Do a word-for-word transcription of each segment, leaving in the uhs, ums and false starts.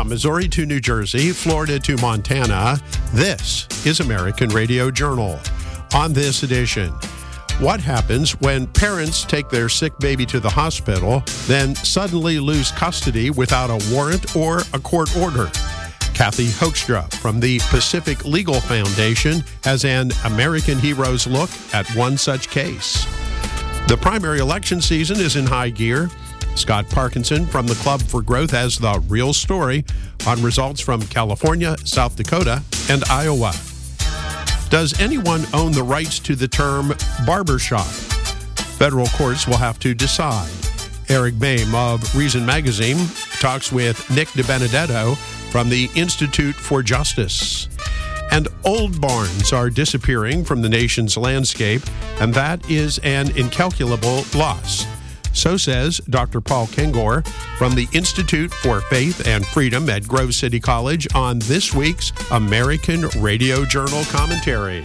From Missouri to New Jersey, Florida to Montana, this is American Radio Journal. On this edition, what happens when parents take their sick baby to the hospital, then suddenly lose custody without a warrant or a court order? Kathy Hoekstra from the Pacific Legal Foundation has an American Heroes look at one such case. The primary election season is in high gear. Scott Parkinson from the Club for Growth has the real story on results from California, South Dakota, and Iowa. Does anyone own the rights to the term barbershop? Federal courts will have to decide. Eric Boehm of Reason Magazine talks with Nick DiBenedetto from the Institute for Justice. And old barns are disappearing from the nation's landscape, and that is an incalculable loss. So says Doctor Paul Kengor from the Institute for Faith and Freedom at Grove City College on this week's American Radio Journal commentary.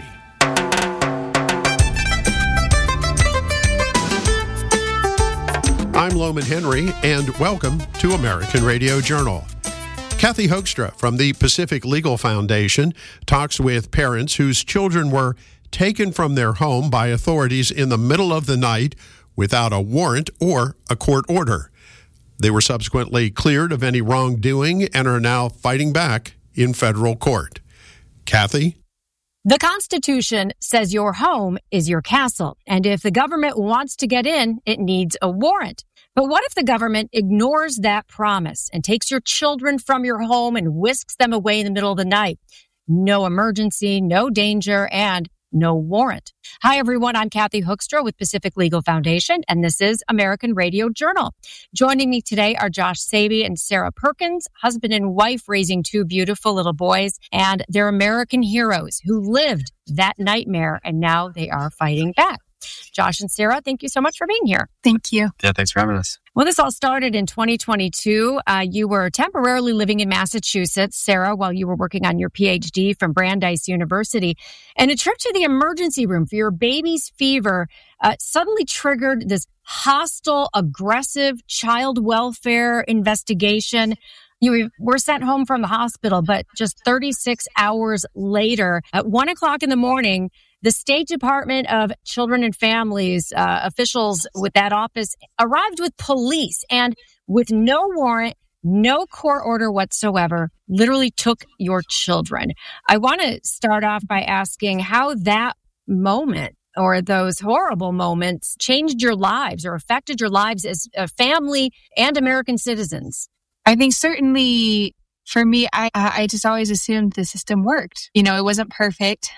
I'm Loman Henry, and welcome to American Radio Journal. Kathy Hoekstra from the Pacific Legal Foundation talks with parents whose children were taken from their home by authorities in the middle of the night without a warrant or a court order. They were subsequently cleared of any wrongdoing and are now fighting back in federal court. Kathy? The Constitution says your home is your castle, and if the government wants to get in, it needs a warrant. But what if the government ignores that promise and takes your children from your home and whisks them away in the middle of the night? No emergency, no danger, and no warrant. Hi, everyone. I'm Kathy Hoekstra with Pacific Legal Foundation, and this is American Radio Journal. Joining me today are Josh Saby and Sarah Perkins, husband and wife raising two beautiful little boys, and they're American heroes who lived that nightmare, and now they are fighting back. Josh and Sarah, thank you so much for being here. Thank you. Yeah, thanks for having us. Well, this all started in twenty twenty-two. Uh, you were temporarily living in Massachusetts, Sarah, while you were working on your P H D from Brandeis University. And a trip to the emergency room for your baby's fever uh, suddenly triggered this hostile, aggressive child welfare investigation. You were sent home from the hospital, but just thirty-six hours later, at one o'clock in the morning, the State Department of Children and Families uh, officials with that office arrived with police and with no warrant, no court order whatsoever, literally took your children. I want to start off by asking how that moment or those horrible moments changed your lives or affected your lives as a family and American citizens. I think certainly for me, I I just always assumed the system worked. You know, it wasn't perfect.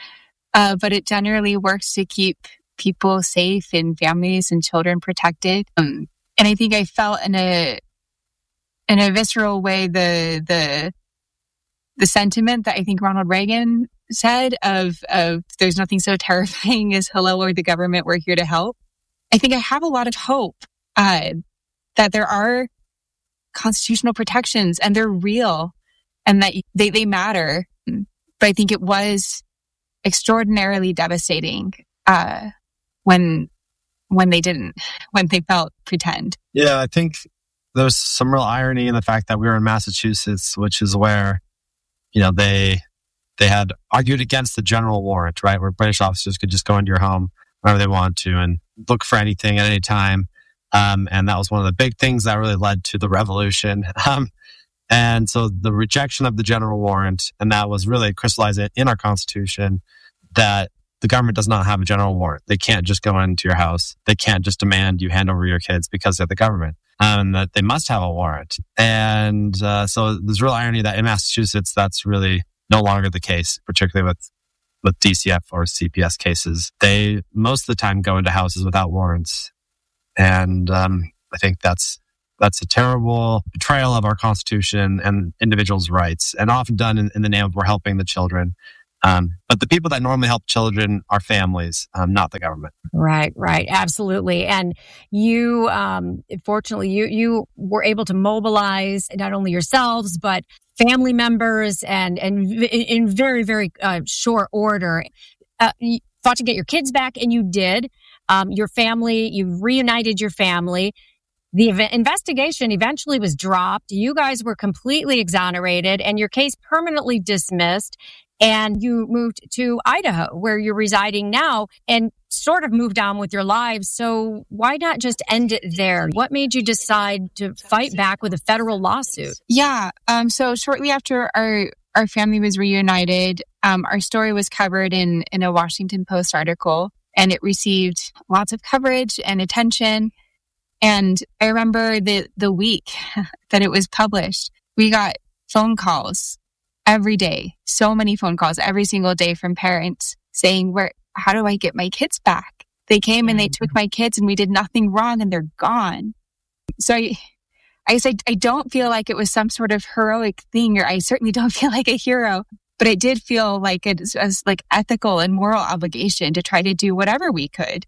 Uh, but it generally works to keep people safe and families and children protected. Um, and I think I felt in a in a visceral way the the the sentiment that I think Ronald Reagan said of of there's nothing so terrifying as hello, we're the government, we're here to help. I think I have a lot of hope uh, that there are constitutional protections and they're real and that they they matter. But I think it was extraordinarily devastating uh, when when they didn't, when they felt pretend. Yeah, I think there's some real irony in the fact that we were in Massachusetts, which is where, you know, they they had argued against the general warrant, right, where British officers could just go into your home whenever they want to and look for anything at any time. Um, and that was one of the big things that really led to the revolution. Um, And so the rejection of the general warrant, and that was really crystallized in our Constitution, that the government does not have a general warrant. They can't just go into your house. They can't just demand you hand over your kids because they're the government. And that they must have a warrant. And uh, so there's real irony that in Massachusetts, that's really no longer the case, particularly with, with D C F or C P S cases. They, most of the time, go into houses without warrants. And um, I think that's That's a terrible betrayal of our Constitution and individuals' rights, and often done in, in the name of we're helping the children. Um, but the people that normally help children are families, um, not the government. Right, right. Absolutely. And you, um, fortunately, you, you were able to mobilize not only yourselves, but family members and, and in very, very uh, short order. Uh, you fought to get your kids back, and you did. Um, your family, you reunited your family. The ev- investigation eventually was dropped. You guys were completely exonerated and your case permanently dismissed. And you moved to Idaho, where you're residing now, and sort of moved on with your lives. So why not just end it there? What made you decide to fight back with a federal lawsuit? Yeah. Um, so shortly after our, our family was reunited, um, our story was covered in, in a Washington Post article, and it received lots of coverage and attention. And I remember the, the week that it was published, we got phone calls every day, so many phone calls every single day from parents saying, "Where? How do I get my kids back? They came and they took my kids and we did nothing wrong and they're gone." So I, I guess I, I don't feel like it was some sort of heroic thing, or I certainly don't feel like a hero, but it did feel like it was like ethical and moral obligation to try to do whatever we could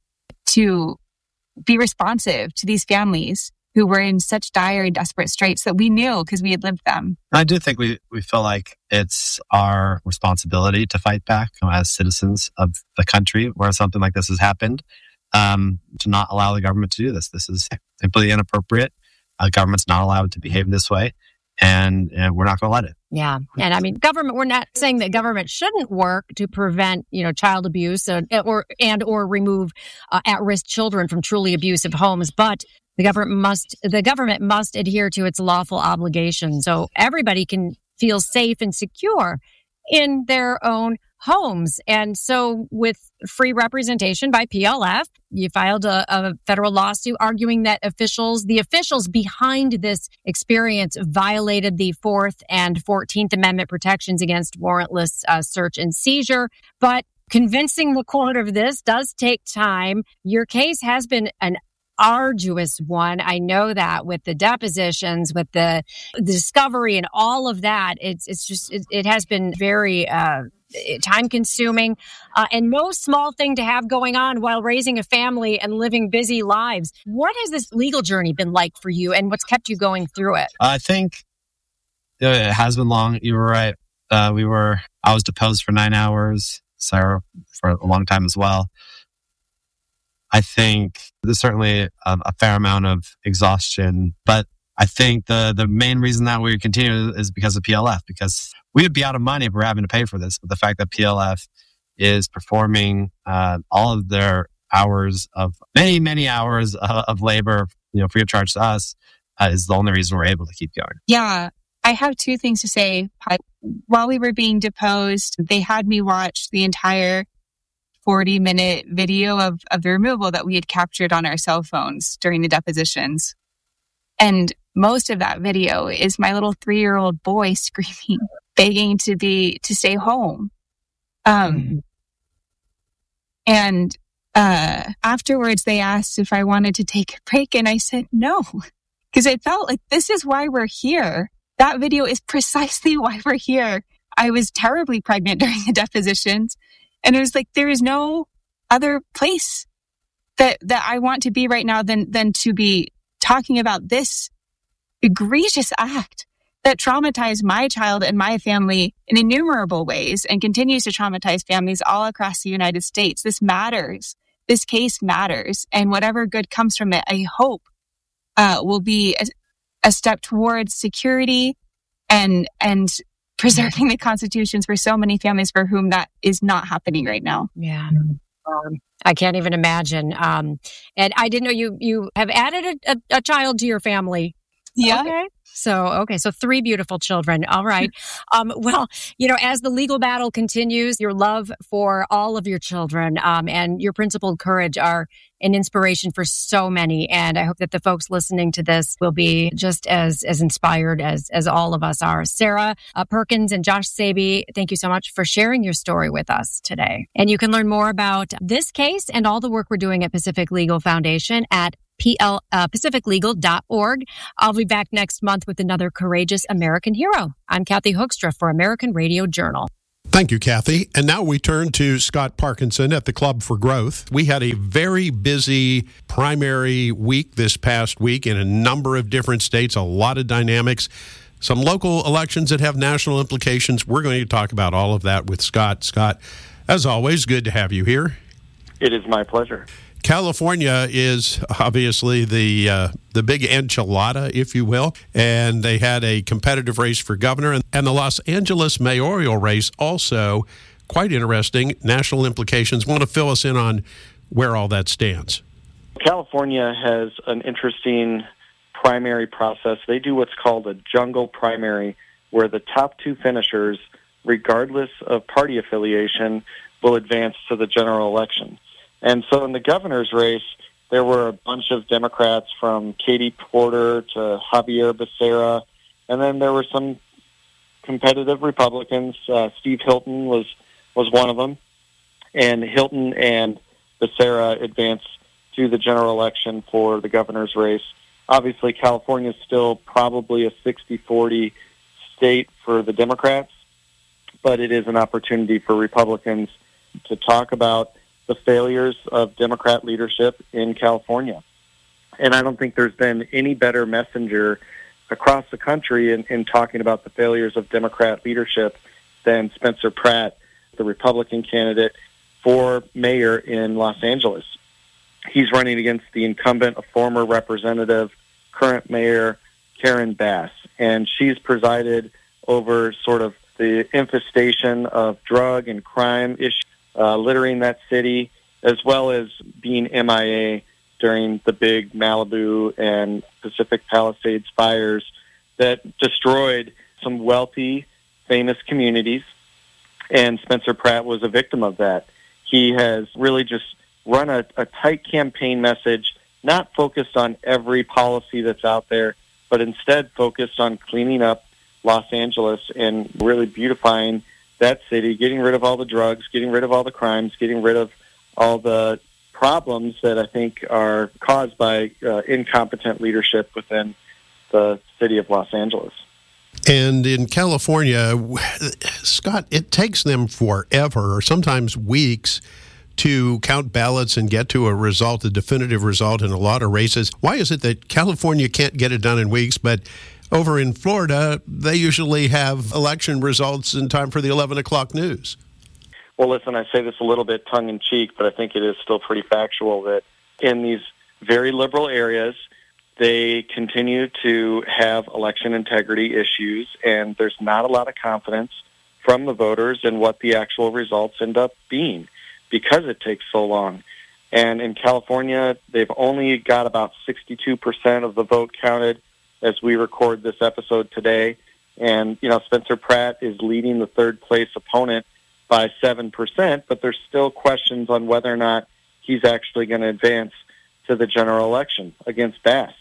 to be responsive to these families who were in such dire and desperate straits that we knew because we had lived them. I do think we, we feel like it's our responsibility to fight back, you know, as citizens of the country where something like this has happened, um, to not allow the government to do this. This is simply inappropriate. Uh, government's not allowed to behave this way, and, and we're not going to let it. Yeah. And I mean, government, we're not saying that government shouldn't work to prevent, you know, child abuse or, or and or remove uh, at-risk children from truly abusive homes, but The government must the government must adhere to its lawful obligations so everybody can feel safe and secure in their own homes. And so with free representation by P L F, you filed a, a federal lawsuit arguing that officials, the officials behind this experience violated the Fourth and Fourteenth Amendment protections against warrantless uh, search and seizure. But convincing the court of this does take time. Your case has been an arduous one. I know that with the depositions, with the, the discovery and all of that, it's it's just, it, it has been very uh, time consuming uh, and no small thing to have going on while raising a family and living busy lives. What has this legal journey been like for you and what's kept you going through it? I think it has been long. You were right. Uh, we were, I was deposed for nine hours, Sarah for a long time as well. I think there's certainly a, a fair amount of exhaustion, but I think the the main reason that we continue is because of P L F, because we would be out of money if we're having to pay for this. But the fact that P L F is performing uh, all of their hours of many, many hours of, of labor, you know, free of charge to us, uh, is the only reason we're able to keep going. Yeah. I have two things to say. While we were being deposed, they had me watch the entire forty minute video of, of the removal that we had captured on our cell phones during the depositions. And most of that video is my little three-year-old boy screaming, begging to be, to stay home. Um, mm-hmm. And uh, afterwards they asked if I wanted to take a break, and I said no, because I felt like this is why we're here. That video is precisely why we're here. I was terribly pregnant during the depositions. And it was like, there is no other place that, that I want to be right now than, than to be talking about this egregious act that traumatized my child and my family in innumerable ways and continues to traumatize families all across the United States. This matters. This case matters. And whatever good comes from it, I hope, uh, will be a, a step towards security and, and, preserving the constitutions for so many families for whom that is not happening right now. Yeah. Um, I can't even imagine. Um, and I didn't know you, you have added a, a, a child to your family. Yeah. Okay. So, okay. So three beautiful children. All right. Um, well, you know, as the legal battle continues, your love for all of your children, um, and your principled courage are an inspiration for so many. And I hope that the folks listening to this will be just as, as inspired as, as all of us are. Sarah uh, Perkins and Josh Saby, thank you so much for sharing your story with us today. And you can learn more about this case and all the work we're doing at Pacific Legal Foundation at P L, uh, pacific legal dot org. I'll be back next month with another courageous American hero. I'm Kathy Hoekstra for American Radio Journal. Thank you, Kathy. And now we turn to Scott Parkinson at the Club for Growth. We had a very busy primary week this past week in a number of different states, a lot of dynamics, some local elections that have national implications. We're going to talk about all of that with Scott. Scott, as always, good to have you here. It is my pleasure. California is obviously the uh, the big enchilada, if you will, and they had a competitive race for governor, and, and the Los Angeles mayoral race also quite interesting, national implications. Want to fill us in on where all that stands? California has an interesting primary process. They do what's called a jungle primary, where the top two finishers, regardless of party affiliation, will advance to the general election. And so in the governor's race, there were a bunch of Democrats from Katie Porter to Javier Becerra, and then there were some competitive Republicans. Uh, Steve Hilton was, was one of them, and Hilton and Becerra advanced to the general election for the governor's race. Obviously, California is still probably a sixty forty state for the Democrats, but it is an opportunity for Republicans to talk about the failures of Democrat leadership in California. And I don't think there's been any better messenger across the country in, in talking about the failures of Democrat leadership than Spencer Pratt, the Republican candidate for mayor in Los Angeles. He's running against the incumbent, a former representative, current mayor, Karen Bass. And she's presided over sort of the infestation of drug and crime issues, Uh, littering that city, as well as being M I A during the big Malibu and Pacific Palisades fires that destroyed some wealthy, famous communities. And Spencer Pratt was a victim of that. He has really just run a, a tight campaign message, not focused on every policy that's out there, but instead focused on cleaning up Los Angeles and really beautifying that city, getting rid of all the drugs, getting rid of all the crimes, getting rid of all the problems that I think are caused by uh, incompetent leadership within the city of Los Angeles. And in California, Scott, it takes them forever, or sometimes weeks, to count ballots and get to a result, a definitive result in a lot of races. Why is it that California can't get it done in weeks, but over in Florida, they usually have election results in time for the eleven o'clock news? Well, listen, I say this a little bit tongue-in-cheek, but I think it is still pretty factual that in these very liberal areas, they continue to have election integrity issues, and there's not a lot of confidence from the voters in what the actual results end up being because it takes so long. And in California, they've only got about sixty-two percent of the vote counted as we record this episode today. And, you know, Spencer Pratt is leading the third-place opponent by seven percent, but there's still questions on whether or not he's actually going to advance to the general election against Bass.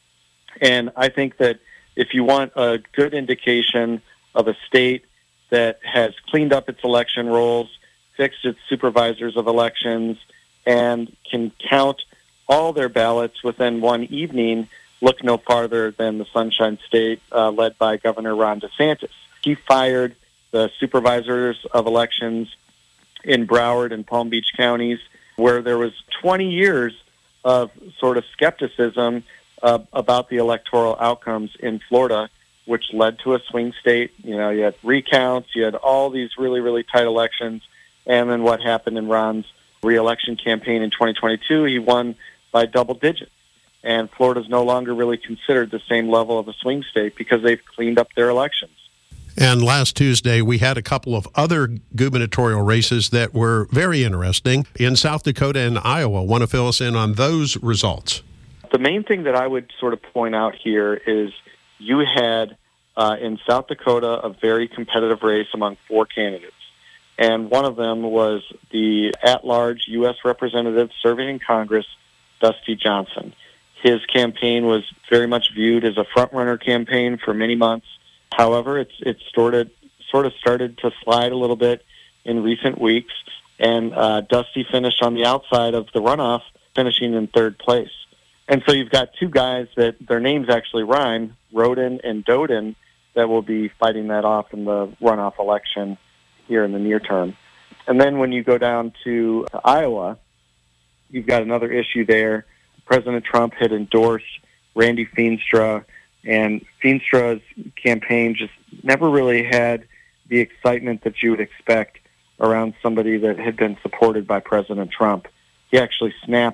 And I think that if you want a good indication of a state that has cleaned up its election rolls, fixed its supervisors of elections, and can count all their ballots within one evening, look no farther than the Sunshine State uh, led by Governor Ron DeSantis. He fired the supervisors of elections in Broward and Palm Beach counties, where there was twenty years of sort of skepticism uh, about the electoral outcomes in Florida, which led to a swing state. You know, you had recounts, you had all these really, really tight elections, and then what happened in Ron's re-election campaign in twenty twenty-two, he won by double digits. And Florida's no longer really considered the same level of a swing state because they've cleaned up their elections. And last Tuesday, we had a couple of other gubernatorial races that were very interesting in South Dakota and Iowa. Want to fill us in on those results? The main thing that I would sort of point out here is you had uh, in South Dakota a very competitive race among four candidates. And one of them was the at-large U S representative serving in Congress, Dusty Johnson. His campaign was very much viewed as a front-runner campaign for many months. However, it's it's sort of, sort of started to slide a little bit in recent weeks, and uh, Dusty finished on the outside of the runoff, finishing in third place. And so you've got two guys that their names actually rhyme, Roden and Doden, that will be fighting that off in the runoff election here in the near term. And then when you go down to, to Iowa, you've got another issue there. President Trump had endorsed Randy Feenstra, and Feenstra's campaign just never really had the excitement that you would expect around somebody that had been supported by President Trump. He actually snapped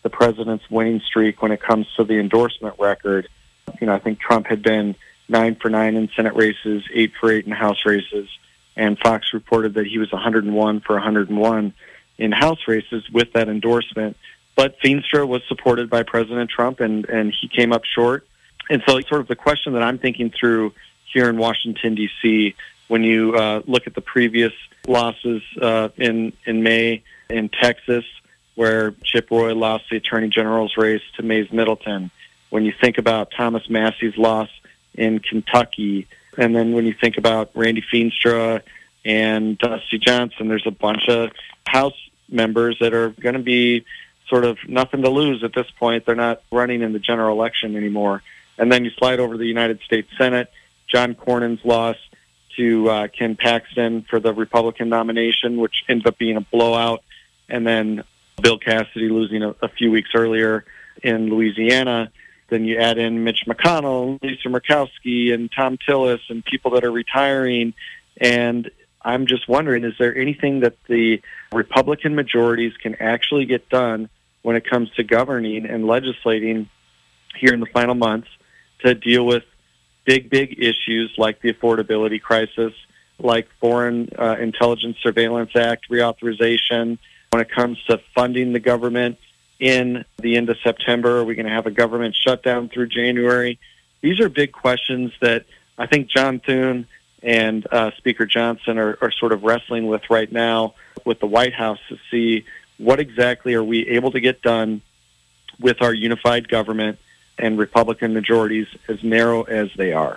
the president's winning streak when it comes to the endorsement record. You know, I think Trump had been nine for nine in Senate races, eight for eight in House races, and Fox reported that he was one hundred one for one hundred one in House races with that endorsement. But Feenstra was supported by President Trump, and, and he came up short. And so sort of the question that I'm thinking through here in Washington, D C, when you uh, look at the previous losses uh, in, in May in Texas, where Chip Roy lost the Attorney General's race to Mays Middleton, when you think about Thomas Massey's loss in Kentucky, and then when you think about Randy Feenstra and Dusty Johnson, there's a bunch of House members that are going to be sort of nothing to lose at this point. They're not running in the general election anymore. And then you slide over to the United States Senate, John Cornyn's loss to uh, Ken Paxton for the Republican nomination, which ended up being a blowout, and then Bill Cassidy losing a, a few weeks earlier in Louisiana. Then you add in Mitch McConnell, Lisa Murkowski, and Tom Tillis, and people that are retiring. And I'm just wondering, is there anything that the Republican majorities can actually get done when it comes to governing and legislating here in the final months to deal with big, big issues like the affordability crisis, like Foreign uh, Intelligence Surveillance Act reauthorization, when it comes to funding the government in the end of September? Are we going to have a government shutdown through January? These are big questions that I think John Thune and uh, Speaker Johnson are, are sort of wrestling with right now with the White House to see what exactly are we able to get done with our unified government and Republican majorities as narrow as they are.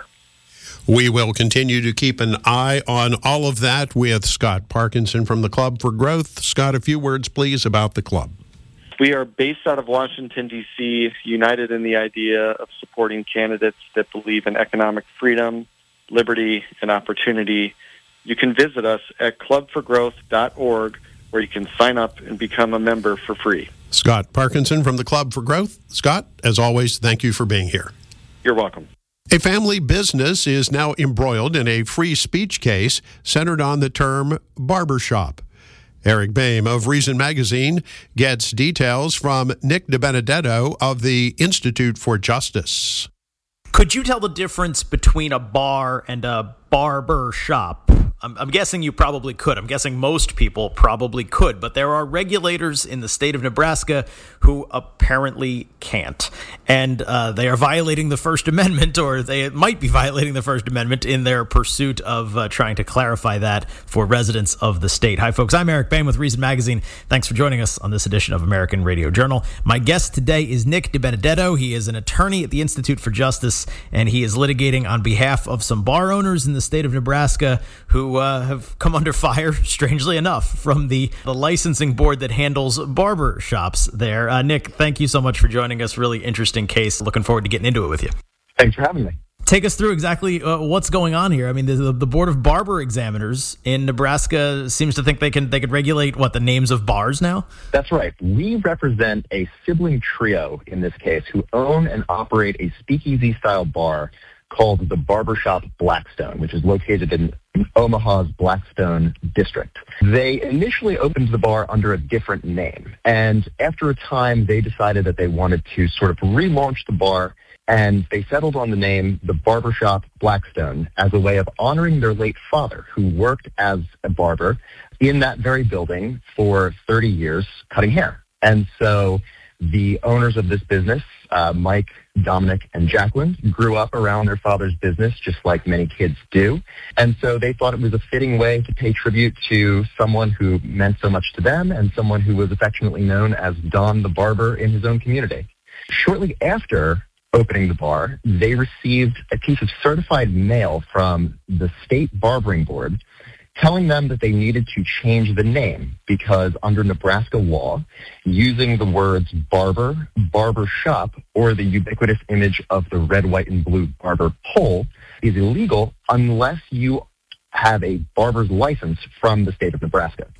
We will continue to keep an eye on all of that with Scott Parkinson from the Club for Growth. Scott, a few words, please, about the club. We are based out of Washington, D C, united in the idea of supporting candidates that believe in economic freedom, liberty, and opportunity. You can visit us at club for growth dot org, where you can sign up and become a member for free. Scott Parkinson from the Club for Growth. Scott, as always, thank you for being here. You're welcome. A family business is now embroiled in a free speech case centered on the term barbershop. Eric Boehm of Reason Magazine gets details from Nick DiBenedetto of the Institute for Justice. Could you tell the difference between a bar and a barber shop? I'm, I'm guessing you probably could. I'm guessing most people probably could, but there are regulators in the state of Nebraska who apparently can't. And uh, they are violating the First Amendment, or they might be violating the First Amendment in their pursuit of uh, trying to clarify that for residents of the state. Hi, folks. I'm Eric Boehm with Reason Magazine. Thanks for joining us on this edition of American Radio Journal. My guest today is Nick DiBenedetto. He is an attorney at the Institute for Justice, and he is litigating on behalf of some bar owners in the state of Nebraska who uh, have come under fire, strangely enough, from the, the licensing board that handles barber shops there. Uh, Nick, thank you so much for joining us. Really interesting case. Looking forward to getting into it with you. Thanks for having me. Take us through exactly uh, what's going on here. I mean, the, the Board of Barber Examiners in Nebraska seems to think they can they could regulate, what, the names of bars now? That's right. We represent a sibling trio in this case who own and operate a speakeasy-style bar called the Barbershop Blackstone, which is located in Omaha's Blackstone district. They initially opened the bar under a different name, and after a time, they decided that they wanted to sort of relaunch the bar, and they settled on the name the Barbershop Blackstone as a way of honoring their late father, who worked as a barber in that very building for thirty years, cutting hair. And so the owners of this business, uh, Mike, Dominic, and Jacqueline, grew up around their father's business, just like many kids do. And so they thought it was a fitting way to pay tribute to someone who meant so much to them and someone who was affectionately known as Don the Barber in his own community. Shortly after opening the bar, they received a piece of certified mail from the state barbering board telling them that they needed to change the name because under Nebraska law, using the words barber, barber shop, or the ubiquitous image of the red, white, and blue barber pole is illegal unless you have a barber's license from the state of Nebraska.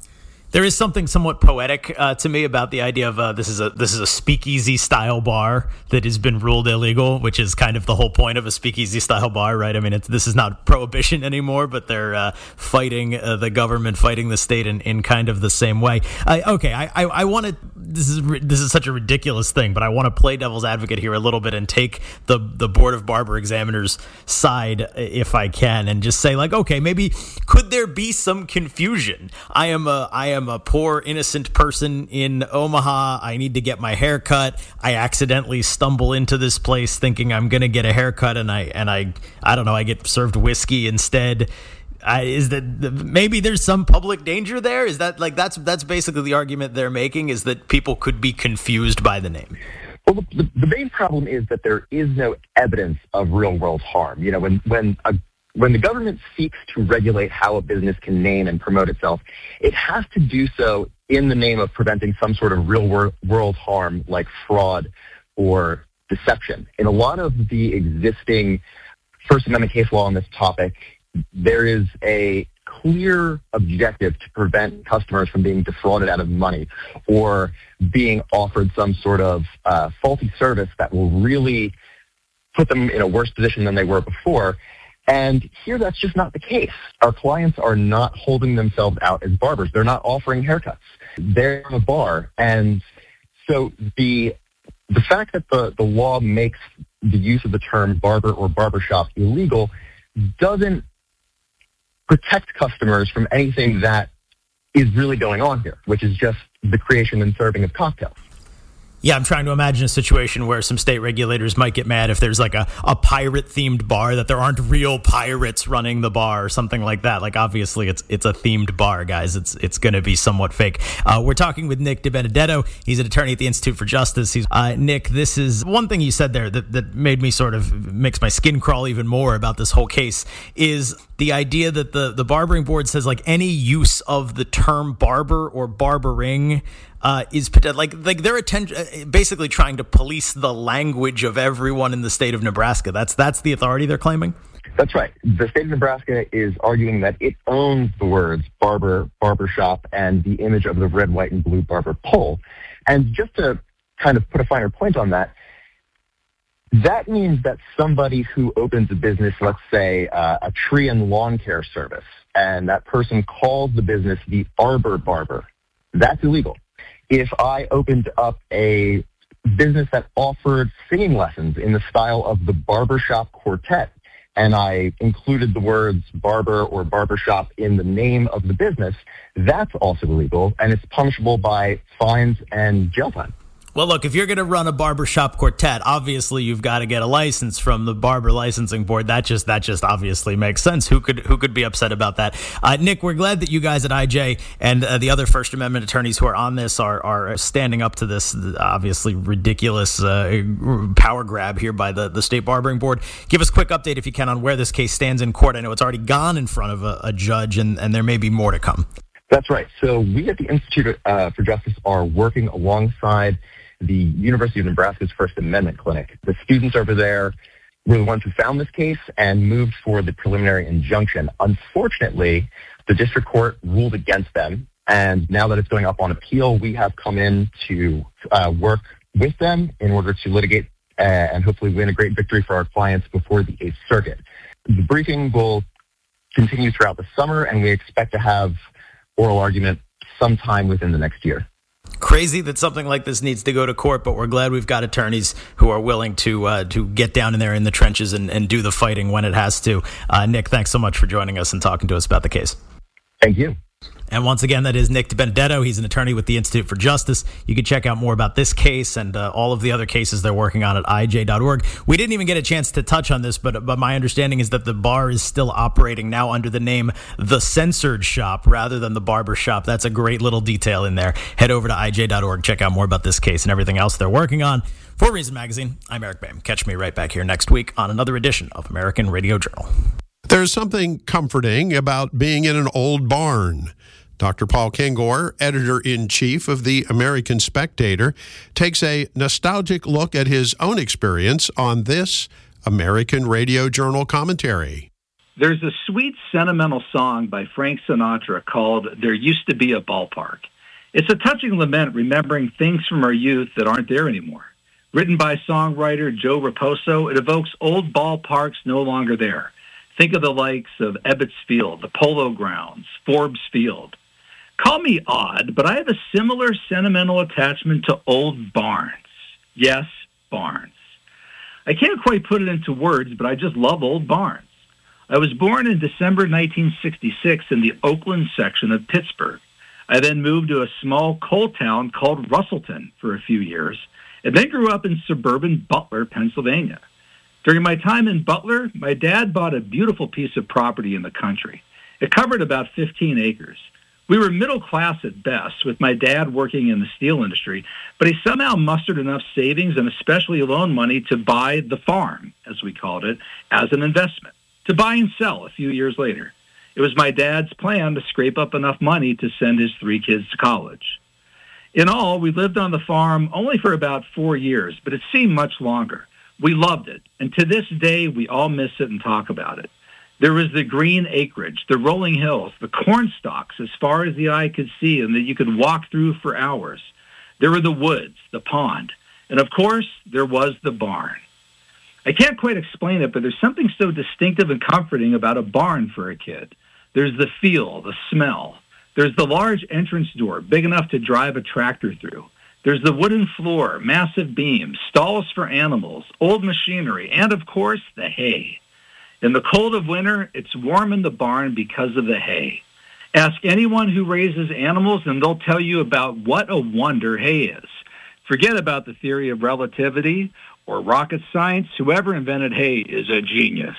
There is something somewhat poetic uh, to me about the idea of uh, this is a this is a speakeasy style bar that has been ruled illegal, which is kind of the whole point of a speakeasy style bar, right? I mean, it's, this is not prohibition anymore, but they're uh, fighting uh, the government, fighting the state in, in kind of the same way. I, okay, I I, I want to. This is this is such a ridiculous thing, but I want to play devil's advocate here a little bit and take the the Board of Barber Examiners side if I can, and just say like, okay, maybe could there be some confusion? I am a I am a poor innocent person in Omaha. I need to get my hair cut. I accidentally stumble into this place thinking I'm going to get a haircut, and I and I I don't know. I get served whiskey instead. Uh, is that maybe there's some public danger there? Is that like that's that's basically the argument they're making, is that people could be confused by the name? Well, the, the main problem is that there is no evidence of real-world harm. You know, when when a, when the government seeks to regulate how a business can name and promote itself, it has to do so in the name of preventing some sort of real-world harm like fraud or deception. In a lot of the existing First Amendment case law on this topic, there is a clear objective to prevent customers from being defrauded out of money or being offered some sort of uh, faulty service that will really put them in a worse position than they were before. And here that's just not the case. Our clients are not holding themselves out as barbers. They're not offering haircuts. They're a bar. And so the the fact that the, the law makes the use of the term barber or barbershop illegal doesn't protect customers from anything that is really going on here, which is just the creation and serving of cocktails. Yeah, I'm trying to imagine a situation where some state regulators might get mad if there's like a, a pirate-themed bar, that there aren't real pirates running the bar or something like that. Like, obviously, it's it's a themed bar, guys. It's it's going to be somewhat fake. Uh, we're talking with Nick DiBenedetto. He's an attorney at the Institute for Justice. He's uh, Nick, this is one thing you said there that, that made me sort of makes my skin crawl even more about this whole case, is the idea that the, the barbering board says like any use of the term barber or barbering Uh, is like like they're atten- basically trying to police the language of everyone in the state of Nebraska. That's that's the authority they're claiming? That's right. The state of Nebraska is arguing that it owns the words barber, barbershop, and the image of the red, white, and blue barber pole. And just to kind of put a finer point on that, that means that somebody who opens a business, let's say uh, a tree and lawn care service, and that person calls the business the Arbor Barber, that's illegal. If I opened up a business that offered singing lessons in the style of the Barbershop Quartet, and I included the words barber or barbershop in the name of the business, that's also illegal, and it's punishable by fines and jail time. Well, look, if you're going to run a barbershop quartet, obviously you've got to get a license from the Barber Licensing Board. That just that just obviously makes sense. Who could who could be upset about that? Uh, Nick, we're glad that you guys at I J and uh, the other First Amendment attorneys who are on this are are standing up to this obviously ridiculous uh, power grab here by the, the State Barbering Board. Give us a quick update, if you can, on where this case stands in court. I know it's already gone in front of a, a judge, and, and there may be more to come. That's right. So we at the Institute uh, for Justice are working alongside the University of Nebraska's First Amendment Clinic. The students over there were the ones who found this case and moved for the preliminary injunction. Unfortunately, the district court ruled against them, and now that it's going up on appeal, we have come in to uh, work with them in order to litigate uh, and hopefully win a great victory for our clients before the Eighth Circuit. The briefing will continue throughout the summer, and we expect to have oral argument sometime within the next year. Crazy that something like this needs to go to court, but we're glad we've got attorneys who are willing to uh, to get down in there in the trenches and, and do the fighting when it has to. Uh, Nick, thanks so much for joining us and talking to us about the case. Thank you. And once again, that is Nick DiBenedetto. He's an attorney with the Institute for Justice. You can check out more about this case and uh, all of the other cases they're working on at I J dot org. We didn't even get a chance to touch on this, but but my understanding is that the bar is still operating now under the name The Censored Shop rather than the Barber Shop. That's a great little detail in there. Head over to I J dot org. Check out more about this case and everything else they're working on. For Reason Magazine, I'm Eric Boehm. Catch me right back here next week on another edition of American Radio Journal. There's something comforting about being in an old barn. Doctor Paul Kengor, editor-in-chief of the American Spectator, takes a nostalgic look at his own experience on this American Radio Journal commentary. There's a sweet, sentimental song by Frank Sinatra called There Used to Be a Ballpark. It's a touching lament remembering things from our youth that aren't there anymore. Written by songwriter Joe Raposo, it evokes old ballparks no longer there. Think of the likes of Ebbets Field, the Polo Grounds, Forbes Field. Call me odd, but I have a similar sentimental attachment to old barns. Yes, barns. I can't quite put it into words, but I just love old barns. I was born in December nineteen sixty-six in the Oakland section of Pittsburgh. I then moved to a small coal town called Russellton for a few years, and then grew up in suburban Butler, Pennsylvania. During my time in Butler, my dad bought a beautiful piece of property in the country. It covered about fifteen acres. We were middle class at best, with my dad working in the steel industry, but he somehow mustered enough savings and especially loan money to buy the farm, as we called it, as an investment, to buy and sell a few years later. It was my dad's plan to scrape up enough money to send his three kids to college. In all, we lived on the farm only for about four years, but it seemed much longer. We loved it, and to this day, we all miss it and talk about it. There was the green acreage, the rolling hills, the corn stalks as far as the eye could see and that you could walk through for hours. There were the woods, the pond, and of course, there was the barn. I can't quite explain it, but there's something so distinctive and comforting about a barn for a kid. There's the feel, the smell. There's the large entrance door, big enough to drive a tractor through. There's the wooden floor, massive beams, stalls for animals, old machinery, and of course, the hay. In the cold of winter, it's warm in the barn because of the hay. Ask anyone who raises animals and they'll tell you about what a wonder hay is. Forget about the theory of relativity or rocket science. Whoever invented hay is a genius.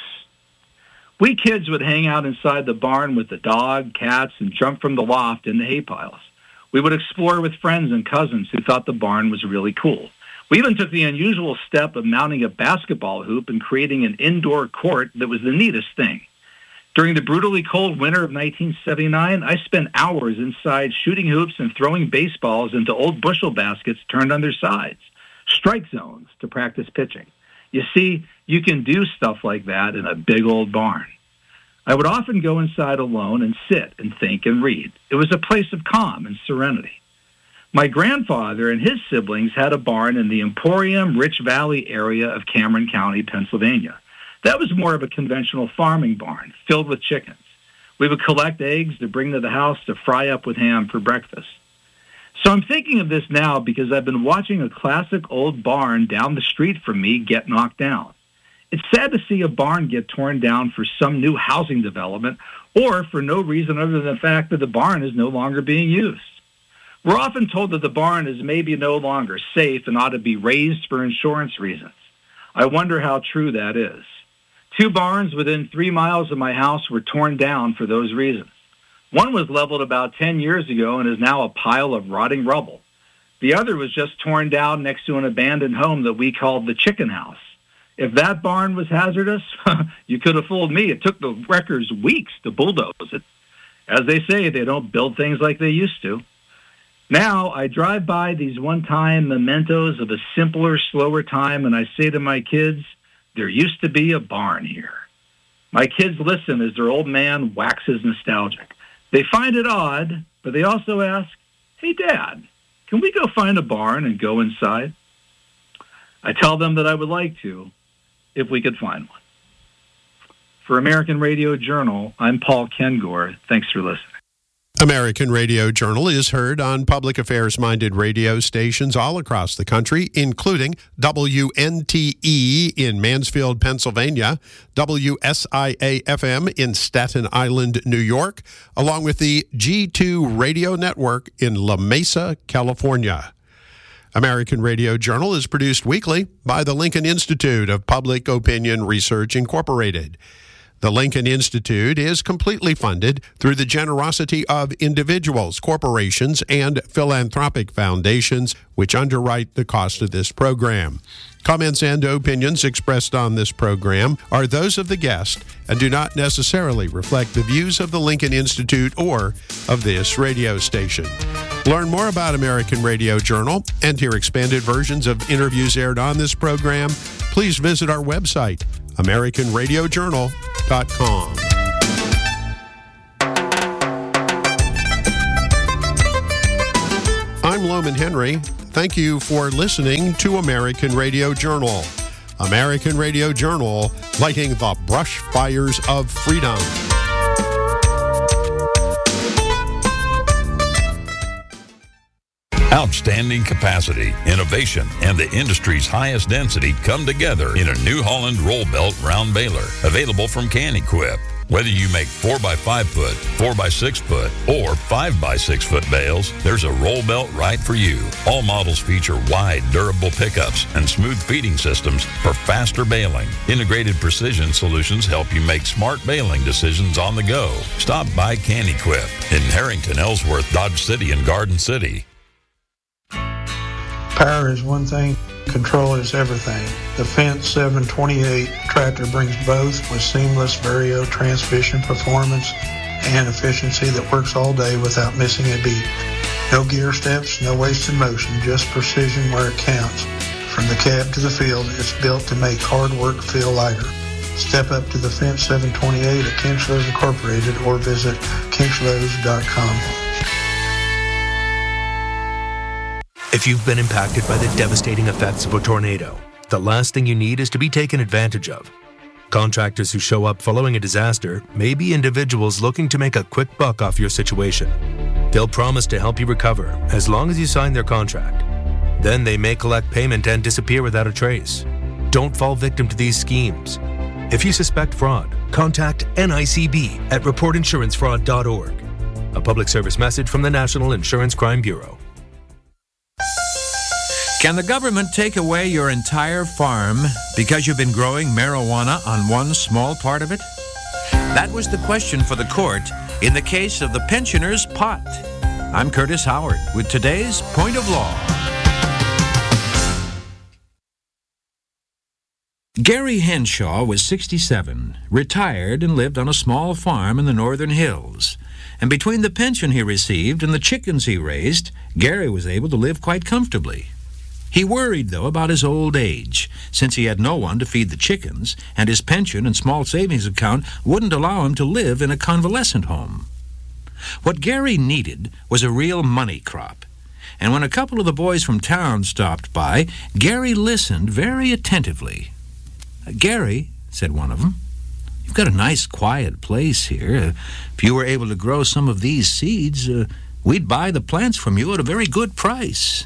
We kids would hang out inside the barn with the dog, cats, and jump from the loft in the hay piles. We would explore with friends and cousins who thought the barn was really cool. We even took the unusual step of mounting a basketball hoop and creating an indoor court that was the neatest thing. During the brutally cold winter of nineteen seventy-nine, I spent hours inside shooting hoops and throwing baseballs into old bushel baskets turned on their sides, strike zones to practice pitching. You see, you can do stuff like that in a big old barn. I would often go inside alone and sit and think and read. It was a place of calm and serenity. My grandfather and his siblings had a barn in the Emporium, Rich Valley area of Cameron County, Pennsylvania. That was more of a conventional farming barn, filled with chickens. We would collect eggs to bring to the house to fry up with ham for breakfast. So I'm thinking of this now because I've been watching a classic old barn down the street from me get knocked down. It's sad to see a barn get torn down for some new housing development or for no reason other than the fact that the barn is no longer being used. We're often told that the barn is maybe no longer safe and ought to be raised for insurance reasons. I wonder how true that is. Two barns within three miles of my house were torn down for those reasons. One was leveled about ten years ago and is now a pile of rotting rubble. The other was just torn down next to an abandoned home that we called the Chicken House. If that barn was hazardous, you could have fooled me. It took the wreckers weeks to bulldoze it. As they say, they don't build things like they used to. Now, I drive by these one-time mementos of a simpler, slower time, and I say to my kids, there used to be a barn here. My kids listen as their old man waxes nostalgic. They find it odd, but they also ask, hey, Dad, can we go find a barn and go inside? I tell them that I would like to, if we could find one. For American Radio Journal, I'm Paul Kengor. Thanks for listening. American Radio Journal is heard on public affairs-minded radio stations all across the country, including W N T E in Mansfield, Pennsylvania, W S I A F M in Staten Island, New York, along with the G two Radio Network in La Mesa, California. American Radio Journal is produced weekly by the Lincoln Institute of Public Opinion Research, Incorporated. The Lincoln Institute is completely funded through the generosity of individuals, corporations, and philanthropic foundations, which underwrite the cost of this program. Comments and opinions expressed on this program are those of the guest and do not necessarily reflect the views of the Lincoln Institute or of this radio station. Learn more about American Radio Journal and hear expanded versions of interviews aired on this program. Please visit our website, American Radio Journal dot com. Shalom and Henry. Thank you for listening to American Radio Journal. American Radio Journal, lighting the brush fires of freedom. Outstanding capacity, innovation, and the industry's highest density come together in a New Holland roll belt round baler, available from Can-Equip. Whether you make four by five foot, four by six foot, or five by six foot bales, there's a roll belt right for you. All models feature wide, durable pickups and smooth feeding systems for faster baling. Integrated precision solutions help you make smart baling decisions on the go. Stop by Can-Equip in Harrington, Ellsworth, Dodge City, and Garden City. Power is one thing, control is everything. The Fendt seven twenty-eight tractor brings both with seamless Vario transmission performance and efficiency that works all day without missing a beat. No gear steps, no wasted motion, just precision where it counts. From the cab to the field, it's built to make hard work feel lighter. Step up to the Fendt seven twenty-eight at Kinchlows Incorporated or visit kinchlows dot com. If you've been impacted by the devastating effects of a tornado, the last thing you need is to be taken advantage of. Contractors who show up following a disaster may be individuals looking to make a quick buck off your situation. They'll promise to help you recover as long as you sign their contract. Then they may collect payment and disappear without a trace. Don't fall victim to these schemes. If you suspect fraud, contact N I C B at report insurance fraud dot org. A public service message from the National Insurance Crime Bureau. Can the government take away your entire farm because you've been growing marijuana on one small part of it? That was the question for the court in the case of the pensioners' pot. I'm Curtis Howard with today's Point of Law. Gary Henshaw was sixty-seven, retired, and lived on a small farm in the Northern Hills. And between the pension he received and the chickens he raised, Gary was able to live quite comfortably. He worried, though, about his old age, since he had no one to feed the chickens, and his pension and small savings account wouldn't allow him to live in a convalescent home. What Gary needed was a real money crop, and when a couple of the boys from town stopped by, Gary listened very attentively. "Gary," said one of them, "you've got a nice quiet place here. If you were able to grow some of these seeds, uh, we'd buy the plants from you at a very good price."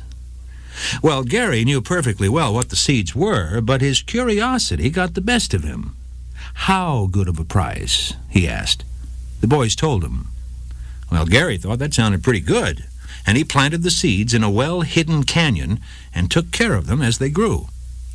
Well, Gary knew perfectly well what the seeds were, but his curiosity got the best of him. "How good of a price?" he asked. The boys told him. Well, Gary thought that sounded pretty good, and he planted the seeds in a well-hidden canyon and took care of them as they grew.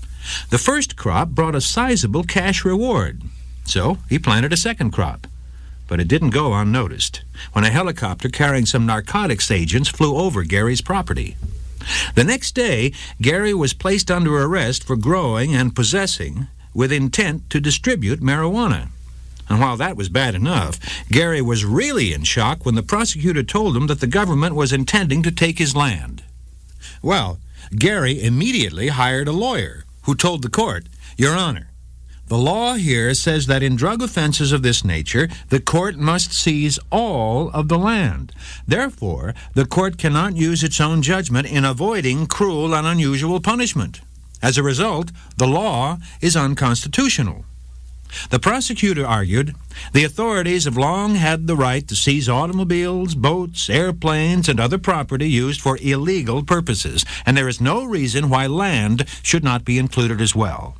The first crop brought a sizable cash reward, so he planted a second crop. But it didn't go unnoticed when a helicopter carrying some narcotics agents flew over Gary's property. The next day, Gary was placed under arrest for growing and possessing with intent to distribute marijuana. And while that was bad enough, Gary was really in shock when the prosecutor told him that the government was intending to take his land. Well, Gary immediately hired a lawyer who told the court, "Your Honor, the law here says that in drug offenses of this nature, the court must seize all of the land. Therefore, the court cannot use its own judgment in avoiding cruel and unusual punishment. As a result, the law is unconstitutional." The prosecutor argued, the authorities have long had the right to seize automobiles, boats, airplanes, and other property used for illegal purposes, and there is no reason why land should not be included as well.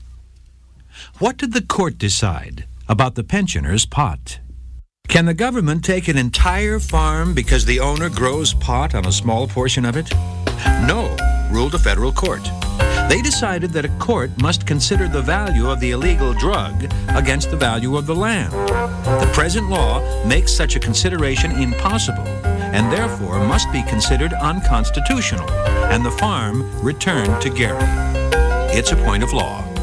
What did the court decide about the pensioners' pot? Can the government take an entire farm because the owner grows pot on a small portion of it? No, ruled a federal court. They decided that a court must consider the value of the illegal drug against the value of the land. The present law makes such a consideration impossible and therefore must be considered unconstitutional, and the farm returned to Gary. It's a point of law.